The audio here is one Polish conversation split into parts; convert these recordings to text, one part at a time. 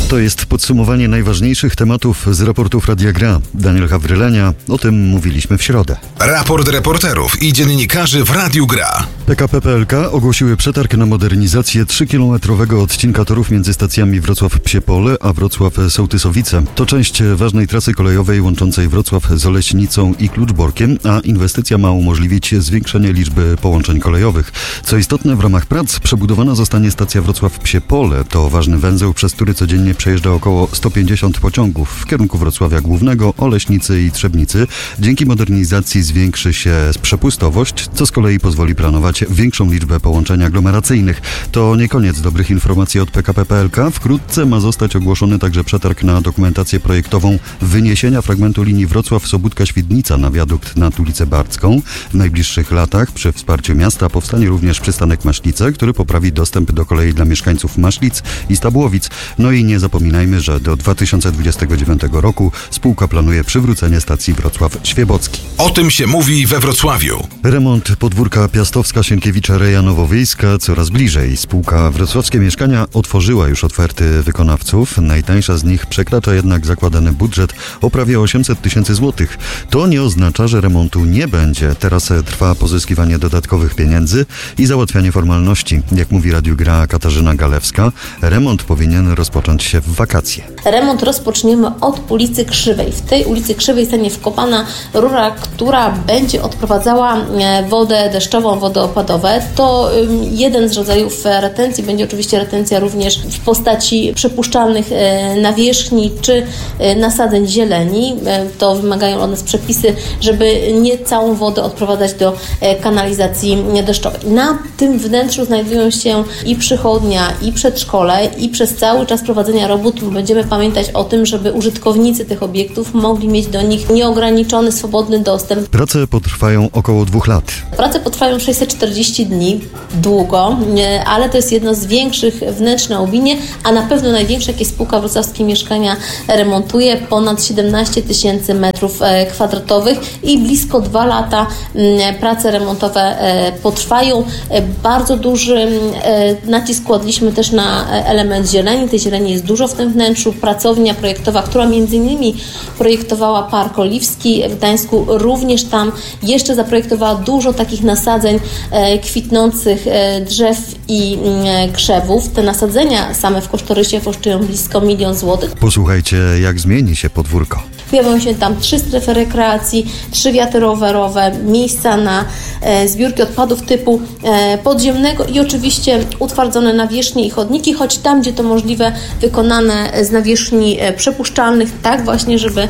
To jest podsumowanie najważniejszych tematów z raportów Radia Gra. Daniel Hawrylenia, o tym mówiliśmy w środę. Raport reporterów i dziennikarzy w Radiu Gra. PKP PLK ogłosiły przetarg na modernizację 3-kilometrowego odcinka torów między stacjami Wrocław-Psie Pole a Wrocław-Sołtysowice. To część ważnej trasy kolejowej łączącej Wrocław z Oleśnicą i Kluczborkiem, a inwestycja ma umożliwić zwiększenie liczby połączeń kolejowych. Co istotne, w ramach prac przebudowana zostanie stacja Wrocław-Psie Pole. To ważny węzeł, przez który codziennie przejeżdża około 150 pociągów w kierunku Wrocławia Głównego, Oleśnicy i Trzebnicy. Dzięki modernizacji zwiększy się przepustowość, co z kolei pozwoli planować większą liczbę połączeń aglomeracyjnych. To nie koniec dobrych informacji od PKP PLK. Wkrótce ma zostać ogłoszony także przetarg na dokumentację projektową wyniesienia fragmentu linii Wrocław-Sobótka-Świdnica na wiadukt nad ulicę Barcką. W najbliższych latach przy wsparciu miasta powstanie również przystanek Maślice, który poprawi dostęp do kolei dla mieszkańców Maślic i Stabłowic. No i nie zapominajmy, że do 2029 roku spółka planuje przywrócenie stacji Wrocław-Świebocki. O tym się mówi we Wrocławiu. Remont podwórka Piastowska-Sienkiewicza-Reja-Nowowiejska coraz bliżej. Spółka Wrocławskie Mieszkania otworzyła już oferty wykonawców. Najtańsza z nich przekracza jednak zakładany budżet o prawie 800 tysięcy złotych. To nie oznacza, że remontu nie będzie. Teraz trwa pozyskiwanie dodatkowych pieniędzy i załatwianie formalności. Jak mówi Radiu Gra Katarzyna Galewska, remont powinien rozpocząć się w wakacje. Remont rozpoczniemy od ulicy Krzywej. W tej ulicy Krzywej zostanie wkopana rura, która będzie odprowadzała wodę deszczową, wody opadowe. To jeden z rodzajów retencji. Będzie oczywiście retencja również w postaci przepuszczalnych nawierzchni czy nasadzeń zieleni. To wymagają od nas przepisy, żeby nie całą wodę odprowadzać do kanalizacji deszczowej. Na tym wnętrzu znajdują się i przychodnia, i przedszkole, i przez cały czas prowadzenia robót będziemy pamiętać o tym, żeby użytkownicy tych obiektów mogli mieć do nich nieograniczony, swobodny dostęp. Prace potrwają około 2 lat. Prace potrwają 640 dni, długo, ale to jest jedno z większych wnętrz na Łubinie, a na pewno największa, jakie spółka Wrocławskie Mieszkania remontuje, ponad 17 tysięcy metrów kwadratowych i blisko 2 lata prace remontowe potrwają. Bardzo duży nacisk kładliśmy też na element zieleni. Tej zieleni jest dużo w tym wnętrzu. Pracownia projektowa, która m.in. projektowała Park Oliwski w Gdańsku, również tam jeszcze zaprojektowała dużo takich nasadzeń kwitnących drzew i krzewów. Te nasadzenia same w kosztorysie kosztują blisko 1 000 000 złotych. Posłuchajcie, jak zmieni się podwórko. Pojawią się tam 3 strefy rekreacji, 3 wiaty rowerowe, miejsca na zbiórki odpadów typu podziemnego i oczywiście utwardzone nawierzchnie i chodniki, choć tam, gdzie to możliwe, wykonane z nawierzchni przepuszczalnych, tak właśnie, żeby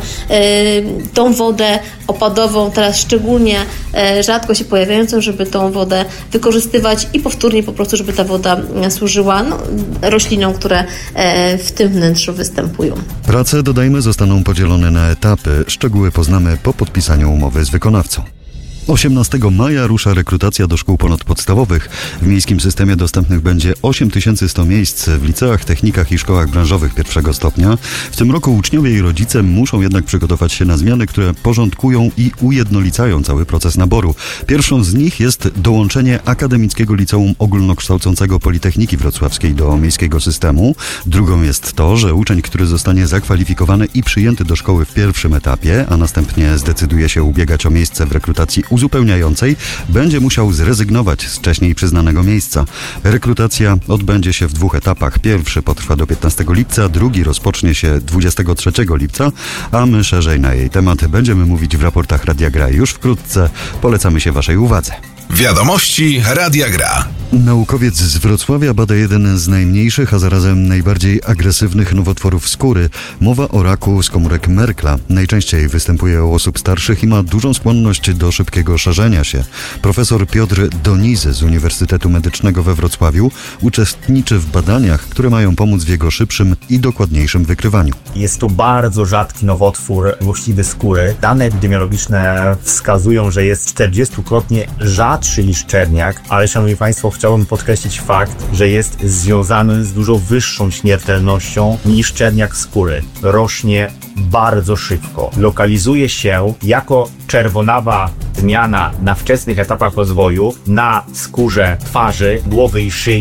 tą wodę opadową, teraz szczególnie rzadko się pojawiającą, żeby tą wodę wykorzystywać i powtórnie po prostu, żeby ta woda służyła roślinom, które w tym wnętrzu występują. Prace, dodajmy, zostaną podzielone na etapy. Szczegóły poznamy po podpisaniu umowy z wykonawcą. 18 maja rusza rekrutacja do szkół ponadpodstawowych. W miejskim systemie dostępnych będzie 8100 miejsc w liceach, technikach i szkołach branżowych pierwszego stopnia. W tym roku uczniowie i rodzice muszą jednak przygotować się na zmiany, które porządkują i ujednolicają cały proces naboru. Pierwszą z nich jest dołączenie Akademickiego Liceum Ogólnokształcącego Politechniki Wrocławskiej do miejskiego systemu. Drugą jest to, że uczeń, który zostanie zakwalifikowany i przyjęty do szkoły w pierwszym etapie, a następnie zdecyduje się ubiegać o miejsce w rekrutacji uzupełniającej, będzie musiał zrezygnować z wcześniej przyznanego miejsca. Rekrutacja odbędzie się w 2 etapach. Pierwszy potrwa do 15 lipca, drugi rozpocznie się 23 lipca, a my szerzej na jej temat będziemy mówić w raportach Radia Gra już wkrótce. Polecamy się Waszej uwadze. Wiadomości Radia Gra. Naukowiec z Wrocławia bada jeden z najmniejszych, a zarazem najbardziej agresywnych nowotworów skóry. Mowa o raku z komórek Merkla. Najczęściej występuje u osób starszych i ma dużą skłonność do szybkiego szarzenia się. Profesor Piotr Donizy z Uniwersytetu Medycznego we Wrocławiu uczestniczy w badaniach, które mają pomóc w jego szybszym i dokładniejszym wykrywaniu. Jest to bardzo rzadki nowotwór złośliwy skóry. Dane epidemiologiczne wskazują, że jest 40-krotnie rzadszy niż czerniak, ale szanowni Państwo, chciałbym podkreślić fakt, że jest związany z dużo wyższą śmiertelnością niż czerniak skóry. Rośnie bardzo szybko. Lokalizuje się jako czerwonawa zmiana na wczesnych etapach rozwoju na skórze twarzy, głowy i szyi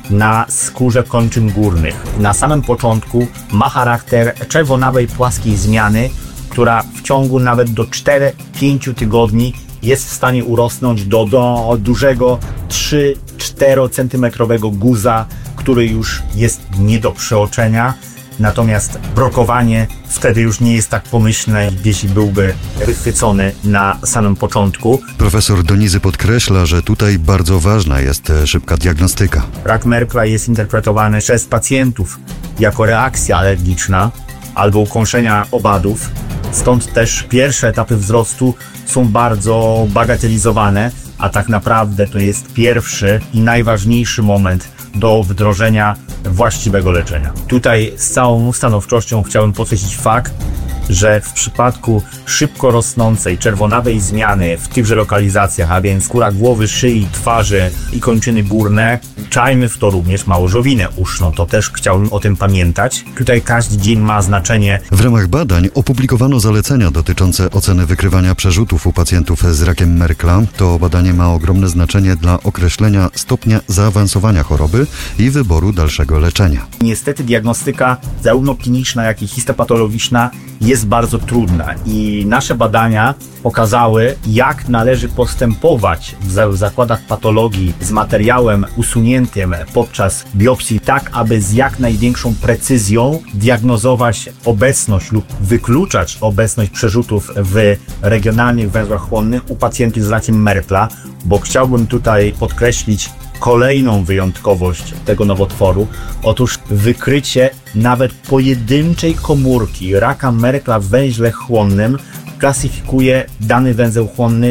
na skórze kończyn górnych. Na samym początku ma charakter czerwonawej, płaskiej zmiany, która w ciągu nawet do 4-5 tygodni jest w stanie urosnąć do dużego 3-4 centymetrowego guza, który już jest nie do przeoczenia. Natomiast brokowanie wtedy już nie jest tak pomyślne, jeśli byłby wychwycony na samym początku. Profesor Donizy podkreśla, że tutaj bardzo ważna jest szybka diagnostyka. Rak Merkla jest interpretowany przez pacjentów jako reakcja alergiczna albo ukąszenia owadów. Stąd też pierwsze etapy wzrostu są bardzo bagatelizowane, a tak naprawdę to jest pierwszy i najważniejszy moment do wdrożenia właściwego leczenia. Tutaj z całą stanowczością chciałbym podkreślić fakt, że w przypadku szybko rosnącej czerwonawej zmiany w tychże lokalizacjach, a więc skóra głowy, szyi, twarzy i kończyny górne, czajmy w to również małożowinę uszną. To też chciałbym o tym pamiętać. Tutaj każdy dzień ma znaczenie. W ramach badań opublikowano zalecenia dotyczące oceny wykrywania przerzutów u pacjentów z rakiem Merkla. To badanie ma ogromne znaczenie dla określenia stopnia zaawansowania choroby i wyboru dalszego leczenia. Niestety diagnostyka zarówno kliniczna, jak i histopatologiczna jest bardzo trudna i nasze badania pokazały, jak należy postępować w zakładach patologii z materiałem usuniętym podczas biopsji, tak aby z jak największą precyzją diagnozować obecność lub wykluczać obecność przerzutów w regionalnych węzłach chłonnych u pacjentów z rakiem Merkla, bo chciałbym tutaj podkreślić kolejną wyjątkowość tego nowotworu. Otóż wykrycie nawet pojedynczej komórki raka Merkla w węźle chłonnym klasyfikuje dany węzeł chłonny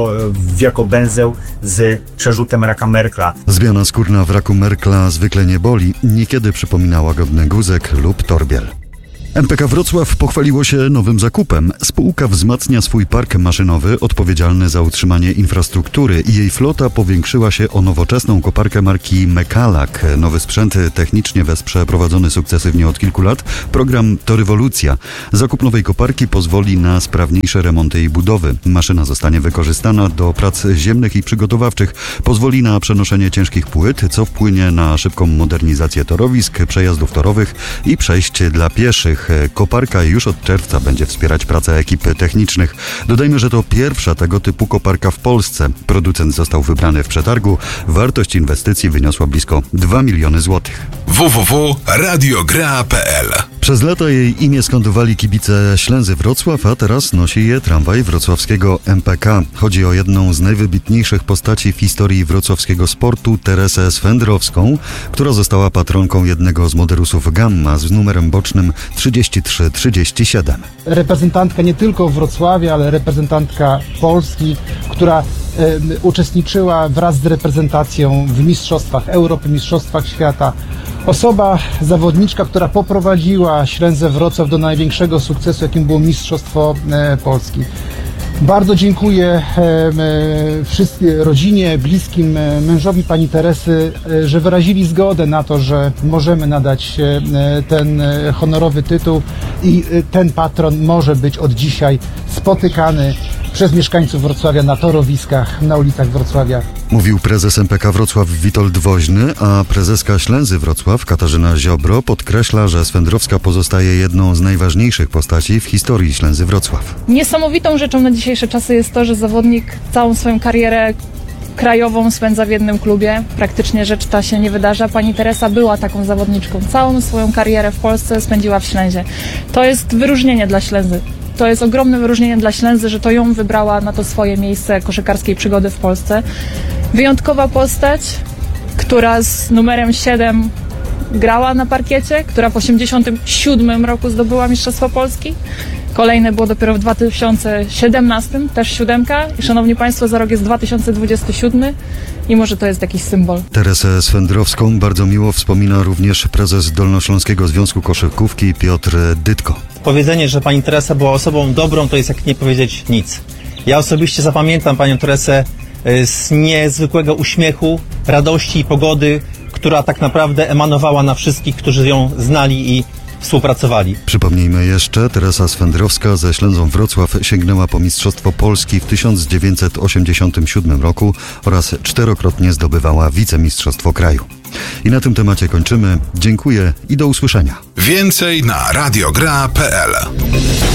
jako węzeł z przerzutem raka Merkla. Zmiana skórna w raku Merkla zwykle nie boli, niekiedy przypomina łagodny guzek lub torbiel. MPK Wrocław pochwaliło się nowym zakupem. Spółka wzmacnia swój park maszynowy odpowiedzialny za utrzymanie infrastruktury i jej flota powiększyła się o nowoczesną koparkę marki Mekalak. Nowy sprzęt technicznie wesprze prowadzony sukcesywnie od kilku lat program To Rewolucja. Zakup nowej koparki pozwoli na sprawniejsze remonty i budowy. Maszyna zostanie wykorzystana do prac ziemnych i przygotowawczych. Pozwoli na przenoszenie ciężkich płyt, co wpłynie na szybką modernizację torowisk, przejazdów torowych i przejść dla pieszych. Koparka już od czerwca będzie wspierać pracę ekip technicznych. Dodajmy, że to pierwsza tego typu koparka w Polsce. Producent został wybrany w przetargu. Wartość inwestycji wyniosła blisko 2 miliony złotych. www.radiogra.pl. Przez lata jej imię skandowali kibice Ślęzy Wrocław, a teraz nosi je tramwaj wrocławskiego MPK. Chodzi o jedną z najwybitniejszych postaci w historii wrocławskiego sportu, Teresę Swędrowską, która została patronką jednego z modelusów Gamma z numerem bocznym 3337. Reprezentantka nie tylko Wrocławia, ale reprezentantka Polski, która uczestniczyła wraz z reprezentacją w mistrzostwach Europy, mistrzostwach świata. Osoba, zawodniczka, która poprowadziła Ślęzę Wrocław do największego sukcesu, jakim było Mistrzostwo Polski. Bardzo dziękuję rodzinie, bliskim, mężowi pani Teresy, że wyrazili zgodę na to, że możemy nadać ten honorowy tytuł i ten patron może być od dzisiaj spotykany przez mieszkańców Wrocławia na torowiskach, na ulicach Wrocławia. Mówił prezes MPK Wrocław Witold Woźny, a prezeska Ślęzy Wrocław Katarzyna Ziobro podkreśla, że Swędrowska pozostaje jedną z najważniejszych postaci w historii Ślęzy Wrocław. Niesamowitą rzeczą na dzisiejsze czasy jest to, że zawodnik całą swoją karierę krajową spędza w jednym klubie. Praktycznie rzecz ta się nie wydarza. Pani Teresa była taką zawodniczką. Całą swoją karierę w Polsce spędziła w Ślęzie. To jest wyróżnienie dla Ślęzy. To jest ogromne wyróżnienie dla Ślęzy, że to ją wybrała na to swoje miejsce koszykarskiej przygody w Polsce. Wyjątkowa postać, która z numerem 7 grała na parkiecie, która w 1987 roku zdobyła Mistrzostwo Polski. Kolejne było dopiero w 2017, też 7. I szanowni Państwo, za rok jest 2027 i może to jest jakiś symbol. Teresę Swędrowską bardzo miło wspomina również prezes Dolnośląskiego Związku Koszykówki Piotr Dytko. Powiedzenie, że pani Teresa była osobą dobrą, to jest jak nie powiedzieć nic. Ja osobiście zapamiętam panią Teresę z niezwykłego uśmiechu, radości i pogody, która tak naprawdę emanowała na wszystkich, którzy ją znali i współpracowali. Przypomnijmy jeszcze, Teresa Swędrowska ze Ślęzą Wrocław sięgnęła po Mistrzostwo Polski w 1987 roku oraz 4-krotnie zdobywała wicemistrzostwo kraju. I na tym temacie kończymy. Dziękuję i do usłyszenia. Więcej na radiogra.pl